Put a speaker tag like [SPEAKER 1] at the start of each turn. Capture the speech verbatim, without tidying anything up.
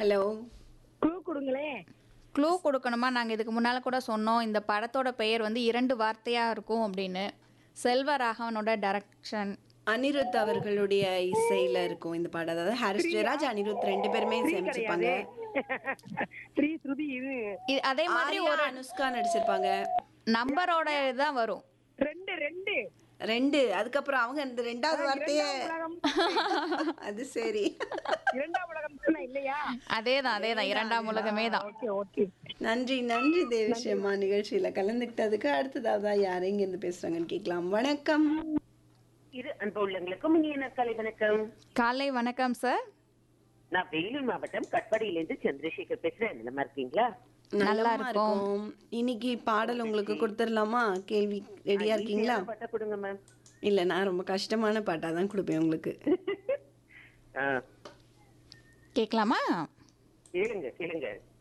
[SPEAKER 1] Hello.
[SPEAKER 2] Clue கொடுங்களே.
[SPEAKER 3] Clue கொடுக்கணுமா? நாங்கள் இதுக்கு முன்னால் கூட சொன்னோம் இந்த படத்தோட பெயர் வந்து இரண்டு வார்த்தையாக இருக்கும் அப்படின்னு. செல்வராகவனோட டைரக்ஷன்.
[SPEAKER 1] அனிருத் அவர்களுடைய இசையில இருக்கும் இந்த பாடம். அதாவது ஹாரிஸ் ஜெயராஜ் அனிருத் ரெண்டு பேருமே இசையமைச்சிருப்பாங்க.
[SPEAKER 2] ஸ்ரீ ஸ்ருதி இது
[SPEAKER 3] இது அதே மாதிரி
[SPEAKER 1] ஆர்யா
[SPEAKER 3] ஒரு
[SPEAKER 1] அனுஷ்கா நடிச்சிருப்பாங்க.
[SPEAKER 3] நம்பரோட தான் வரும்.
[SPEAKER 2] ரெண்டு ரெண்டு
[SPEAKER 1] ரெண்டு அதுக்கப்புறம் அவங்க இந்த ரெண்டாவது வார்த்தையே
[SPEAKER 2] உலகம்
[SPEAKER 1] அது சரி.
[SPEAKER 2] இரண்டாம் உலகம் தானே இல்லையா?
[SPEAKER 3] அதே தான் அதே தான் இரண்டாம் உலகமே தான்.
[SPEAKER 2] Okay okay.
[SPEAKER 1] நன்றி நன்றி தேவிஷம்மா நிகழ்ச்சியில கலந்துக்கிட்டதுக்கு. அடுத்ததாவது யார் எங்க இருந்து பேசுறாங்கன்னு கேட்கலாம். வணக்கம்.
[SPEAKER 4] இது அன்பு உள்ளங்களுக்கும் இனிய நற்காலை வணக்கம்.
[SPEAKER 3] காலை வணக்கம் சார்.
[SPEAKER 4] நான் வேலூர் மாவட்டம் கட்பாடியிலிருந்து சந்திரசேகர் பேசுறேன். நல்லா இருக்கீங்களா?
[SPEAKER 3] நல்லா
[SPEAKER 1] நலமா
[SPEAKER 3] இருக்கும்.
[SPEAKER 1] இருக்கும். இன்னைக்கு பாடல் உங்களுக்கு கொடுத்துடலாமா? கேள்வி ரெடியா இருக்கீங்களா?
[SPEAKER 4] பட்ட கொடுங்க மேம்.
[SPEAKER 1] இல்ல நான் ரொம்ப கஷ்டமான பாட்டா தான் கொடுப்பேன் உங்களுக்கு.
[SPEAKER 4] ஆ,
[SPEAKER 3] கேட்கலாமா?
[SPEAKER 4] கேளுங்க கேளுங்க.